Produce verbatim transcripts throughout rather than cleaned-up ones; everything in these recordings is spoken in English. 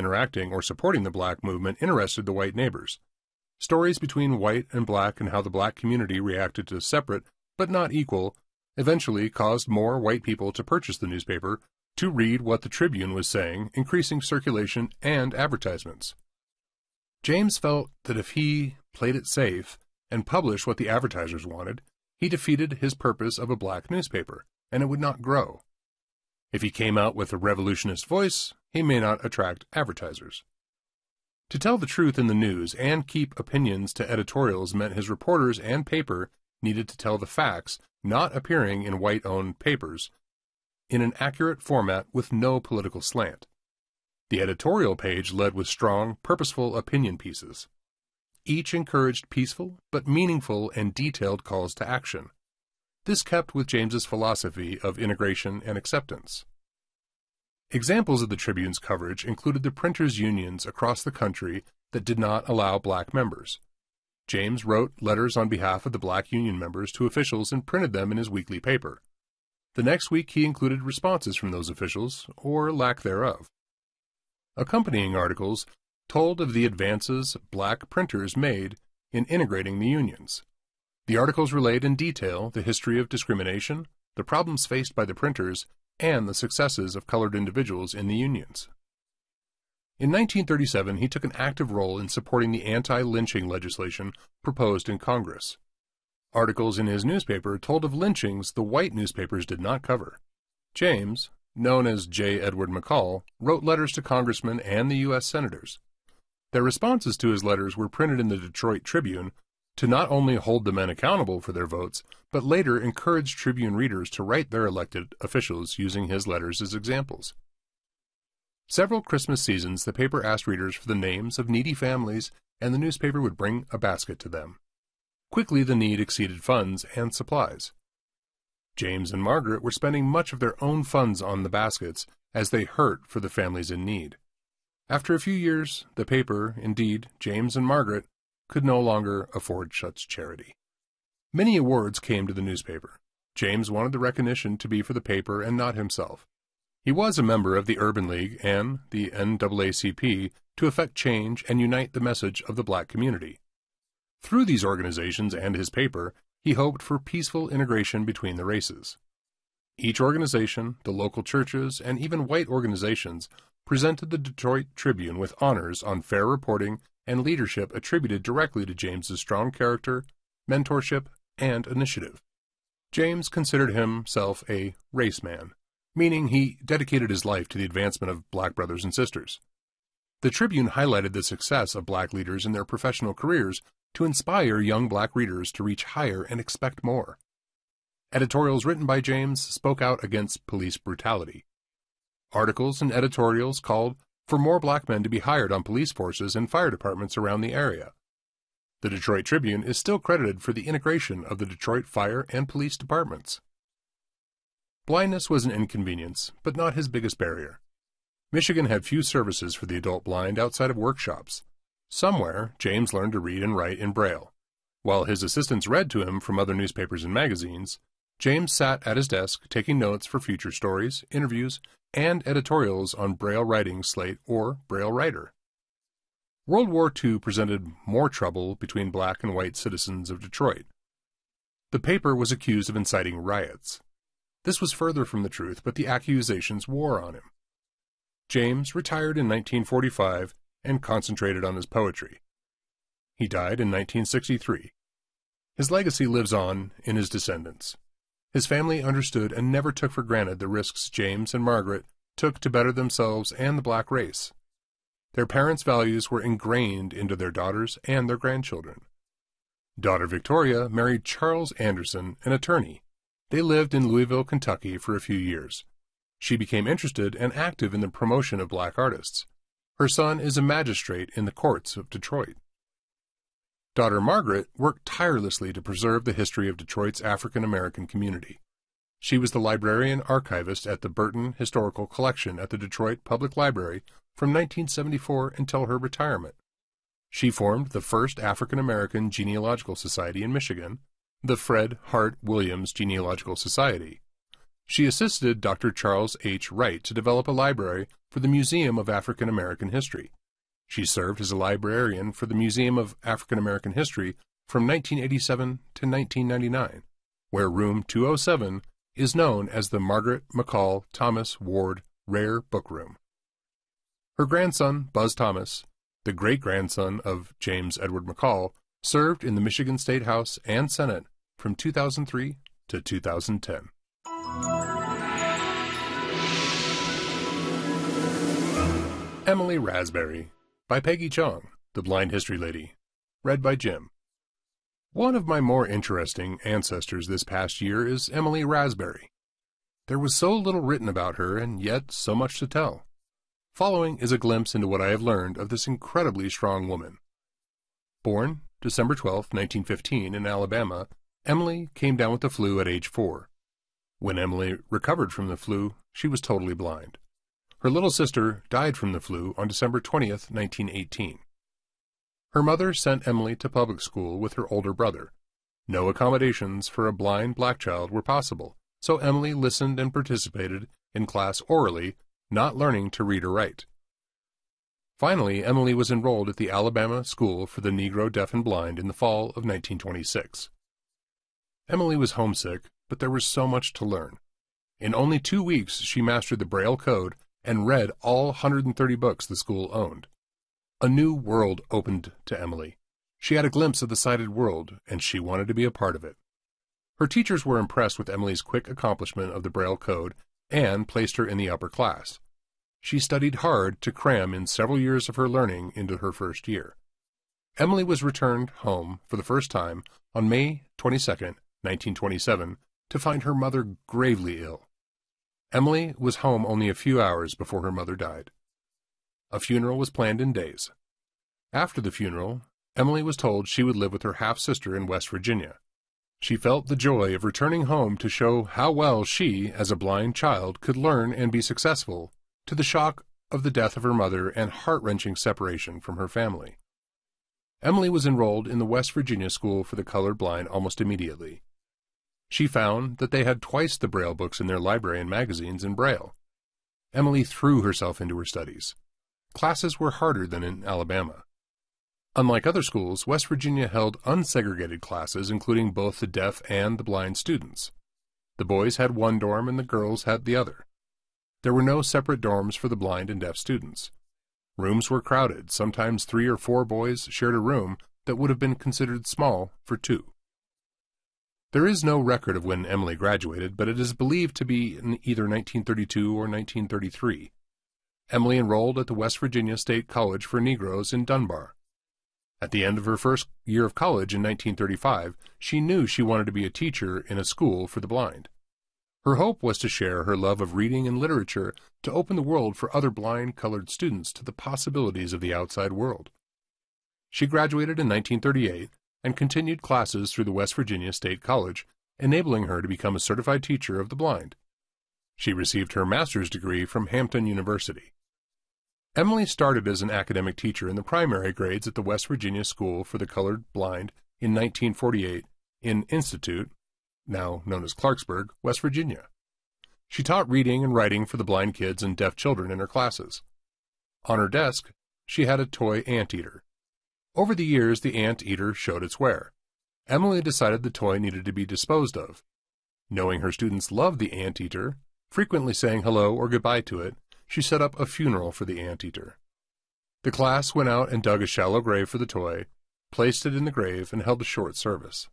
interacting or supporting the black movement interested the white neighbors. Stories between white and black and how the black community reacted to separate, but not equal, eventually caused more white people to purchase the newspaper to read what the Tribune was saying, increasing circulation and advertisements. James felt that if he played it safe and published what the advertisers wanted, he defeated his purpose of a black newspaper, and it would not grow. If he came out with a revolutionist voice, he may not attract advertisers. To tell the truth in the news and keep opinions to editorials meant his reporters and paper needed to tell the facts, not appearing in white-owned papers, in an accurate format with no political slant. The editorial page led with strong, purposeful opinion pieces. Each encouraged peaceful but meaningful and detailed calls to action. This kept with James's philosophy of integration and acceptance. Examples of the Tribune's coverage included the printers' unions across the country that did not allow black members. James wrote letters on behalf of the black union members to officials and printed them in his weekly paper. The next week he included responses from those officials, or lack thereof. Accompanying articles told of the advances black printers made in integrating the unions. The articles relayed in detail the history of discrimination, the problems faced by the printers, and the successes of colored individuals in the unions. In nineteen thirty-seven, he took an active role in supporting the anti-lynching legislation proposed in Congress. Articles in his newspaper told of lynchings the white newspapers did not cover. James, known as J. Edward McCall, wrote letters to congressmen and the U S senators. Their responses to his letters were printed in the Detroit Tribune to not only hold the men accountable for their votes, but later encouraged Tribune readers to write their elected officials using his letters as examples. Several Christmas seasons, the paper asked readers for the names of needy families, and the newspaper would bring a basket to them. Quickly, the need exceeded funds and supplies. James and Margaret were spending much of their own funds on the baskets as they hurt for the families in need. After a few years, the paper, indeed, James and Margaret, could no longer afford such charity. Many awards came to the newspaper. James wanted the recognition to be for the paper and not himself. He was a member of the Urban League and the N double A C P to effect change and unite the message of the black community. Through these organizations and his paper, he hoped for peaceful integration between the races. Each organization, the local churches, and even white organizations presented the Detroit Tribune with honors on fair reporting and leadership attributed directly to James's strong character, mentorship, and initiative. James considered himself a race man, meaning he dedicated his life to the advancement of black brothers and sisters. The Tribune highlighted the success of black leaders in their professional careers to inspire young black readers to reach higher and expect more. Editorials written by James spoke out against police brutality. Articles and editorials called for more black men to be hired on police forces and fire departments around the area. The Detroit Tribune is still credited for the integration of the Detroit Fire and Police Departments. Blindness was an inconvenience, but not his biggest barrier. Michigan had few services for the adult blind outside of workshops. Somewhere, James learned to read and write in Braille. While his assistants read to him from other newspapers and magazines, James sat at his desk taking notes for future stories, interviews, and editorials on Braille writing slate or Braille writer. World War Two presented more trouble between black and white citizens of Detroit. The paper was accused of inciting riots. This was further from the truth, but the accusations wore on him. James retired in nineteen forty-five and concentrated on his poetry. He died in nineteen sixty-three. His legacy lives on in his descendants. His family understood and never took for granted the risks James and Margaret took to better themselves and the black race. Their parents' values were ingrained into their daughters and their grandchildren. Daughter Victoria married Charles Anderson, an attorney. They lived in Louisville, Kentucky for a few years. She became interested and active in the promotion of black artists. Her son is a magistrate in the courts of Detroit. Daughter Margaret worked tirelessly to preserve the history of Detroit's African-American community. She was the librarian archivist at the Burton Historical Collection at the Detroit Public Library from nineteen seventy-four until her retirement. She formed the first African-American genealogical society in Michigan, the Fred Hart Williams Genealogical Society. She assisted Doctor Charles H. Wright to develop a library for the Museum of African American History. She served as a librarian for the Museum of African American History from nineteen eighty-seven to nineteen ninety-nine, where room two oh seven is known as the Margaret McCall Thomas Ward Rare Book Room. Her grandson, Buzz Thomas, the great-grandson of James Edward McCall, served in the Michigan State House and Senate from two thousand three to two thousand ten. Emily Raspberry by Peggy Chong, the Blind History Lady. Read by Jim. One of my more interesting ancestors this past year is Emily Raspberry. There was so little written about her, and yet so much to tell. Following is a glimpse into what I have learned of this incredibly strong woman. Born December twelfth, nineteen fifteen, in Alabama, Emily came down with the flu at age four. When Emily recovered from the flu, she was totally blind. Her little sister died from the flu on December twentieth, nineteen eighteen. Her mother sent Emily to public school with her older brother. No accommodations for a blind black child were possible, so Emily listened and participated in class orally, not learning to read or write. Finally, Emily was enrolled at the Alabama School for the Negro Deaf and Blind in the fall of nineteen twenty-six. Emily was homesick, but there was so much to learn. In only two weeks, she mastered the Braille code and read all one hundred thirty books the school owned. A new world opened to Emily. She had a glimpse of the sighted world, and she wanted to be a part of it. Her teachers were impressed with Emily's quick accomplishment of the Braille code and placed her in the upper class. She studied hard to cram in several years of her learning into her first year. Emily was returned home for the first time on May twenty-second, nineteen twenty-seven, to find her mother gravely ill. Emily was home only a few hours before her mother died. A funeral was planned in days. After the funeral, Emily was told she would live with her half-sister in West Virginia. She felt the joy of returning home to show how well she, as a blind child, could learn and be successful, to the shock of the death of her mother and heart-wrenching separation from her family. Emily was enrolled in the West Virginia School for the Colored Blind almost immediately. She found that they had twice the Braille books in their library and magazines in Braille. Emily threw herself into her studies. Classes were harder than in Alabama. Unlike other schools, West Virginia held unsegregated classes, including both the deaf and the blind students. The boys had one dorm and the girls had the other. There were no separate dorms for the blind and deaf students. Rooms were crowded. Sometimes three or four boys shared a room that would have been considered small for two. There is no record of when Emily graduated, but it is believed to be in either nineteen thirty-two or nineteen thirty-three. Emily enrolled at the West Virginia State College for Negroes in Dunbar. At the end of her first year of college in nineteen thirty-five, she knew she wanted to be a teacher in a school for the blind. Her hope was to share her love of reading and literature to open the world for other blind colored students to the possibilities of the outside world. She graduated in nineteen thirty-eight and continued classes through the West Virginia State College, enabling her to become a certified teacher of the blind. She received her master's degree from Hampton University. Emily started as an academic teacher in the primary grades at the West Virginia School for the Colored Blind in nineteen forty-eight in Institute, now known as Clarksburg, West Virginia. She taught reading and writing for the blind kids and deaf children in her classes. On her desk, she had a toy anteater. Over the years, the anteater showed its wear. Emily decided the toy needed to be disposed of. Knowing her students loved the anteater, frequently saying hello or goodbye to it, she set up a funeral for the anteater. The class went out and dug a shallow grave for the toy, placed it in the grave, and held a short service.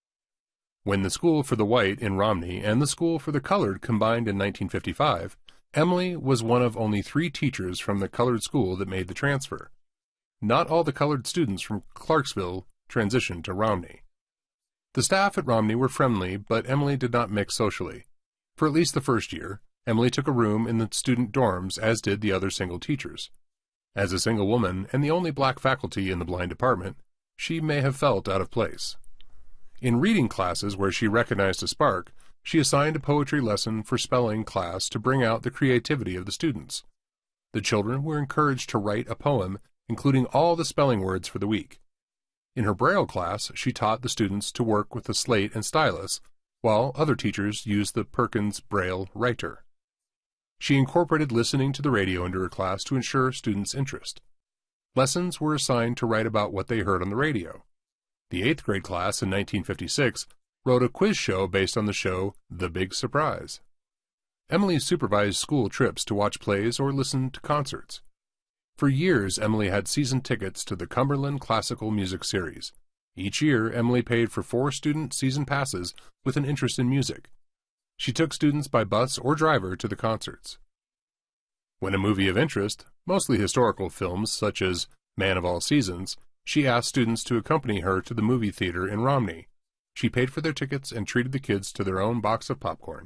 When the School for the White in Romney and the School for the Colored combined in nineteen fifty-five, Emily was one of only three teachers from the colored school that made the transfer. Not all the colored students from Clarksville transitioned to Romney. The staff at Romney were friendly, but Emily did not mix socially. For at least the first year, Emily took a room in the student dorms, as did the other single teachers. As a single woman and the only black faculty in the blind department, she may have felt out of place. In reading classes where she recognized a spark, she assigned a poetry lesson for spelling class to bring out the creativity of the students. The children were encouraged to write a poem including all the spelling words for the week. In her Braille class, she taught the students to work with a slate and stylus, while other teachers used the Perkins Braille writer. She incorporated listening to the radio into her class to ensure students' interest. Lessons were assigned to write about what they heard on the radio. The eighth grade class in nineteen fifty-six wrote a quiz show based on the show The Big Surprise. Emily supervised school trips to watch plays or listen to concerts. For years, Emily had season tickets to the Cumberland Classical Music Series. Each year, Emily paid for four student season passes with an interest in music. She took students by bus or driver to the concerts. When a movie of interest, mostly historical films such as Man of All Seasons, she asked students to accompany her to the movie theater in Romney. She paid for their tickets and treated the kids to their own box of popcorn.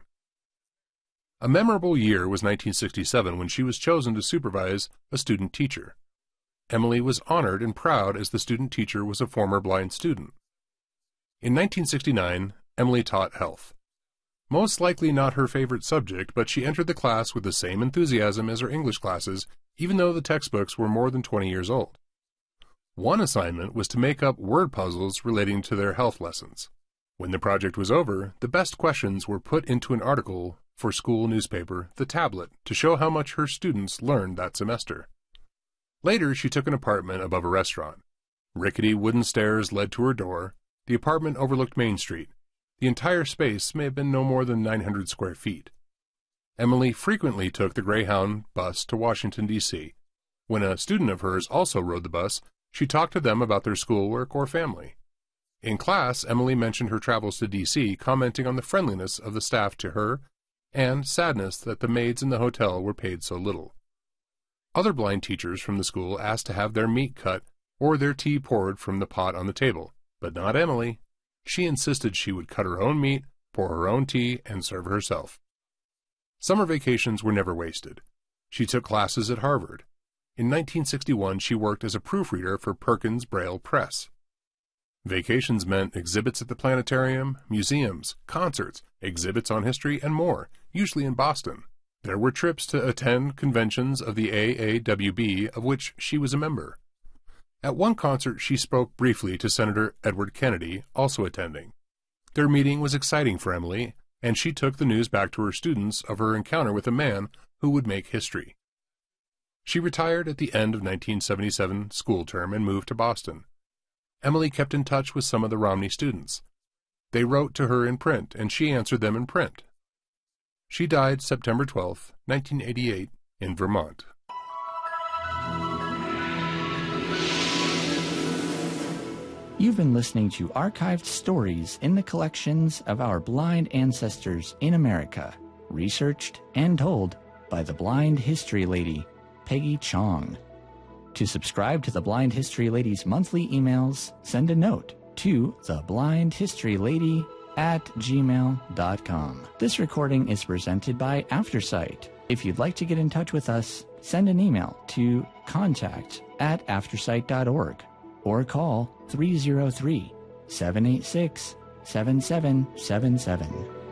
A memorable year was nineteen sixty-seven when she was chosen to supervise a student teacher. Emily was honored and proud as the student teacher was a former blind student. In nineteen sixty-nine, Emily taught health. Most likely not her favorite subject, but she entered the class with the same enthusiasm as her English classes, even though the textbooks were more than twenty years old. One assignment was to make up word puzzles relating to their health lessons. When the project was over, the best questions were put into an article for school newspaper, The Tablet, to show how much her students learned that semester. Later, she took an apartment above a restaurant. Rickety wooden stairs led to her door. The apartment overlooked Main Street. The entire space may have been no more than nine hundred square feet. Emily frequently took the Greyhound bus to Washington, D C When a student of hers also rode the bus, she talked to them about their schoolwork or family. In class, Emily mentioned her travels to D C, commenting on the friendliness of the staff to her and sadness that the maids in the hotel were paid so little. Other blind teachers from the school asked to have their meat cut or their tea poured from the pot on the table, but not Emily. She insisted she would cut her own meat, pour her own tea, and serve herself. Summer vacations were never wasted. She took classes at Harvard. In nineteen sixty-one, she worked as a proofreader for Perkins Braille Press. Vacations meant exhibits at the planetarium, museums, concerts, exhibits on history, and more, usually in Boston. There were trips to attend conventions of the A A W B, of which she was a member. At one concert, she spoke briefly to Senator Edward Kennedy, also attending. Their meeting was exciting for Emily, and she took the news back to her students of her encounter with a man who would make history. She retired at the end of nineteen seventy-seven school term and moved to Boston. Emily kept in touch with some of the Romney students. They wrote to her in print, and she answered them in print. She died September twelfth, nineteen eighty-eight, in Vermont. You've been listening to archived stories in the collections of our blind ancestors in America, researched and told by the Blind History Lady, Peggy Chong. To subscribe to the Blind History Lady's monthly emails, send a note to theblindhistorylady at gmail dot com. This recording is presented by Aftersight. If you'd like to get in touch with us, send an email to contact at aftersight dot org or call three oh three, seven eight six, seven seven seven seven.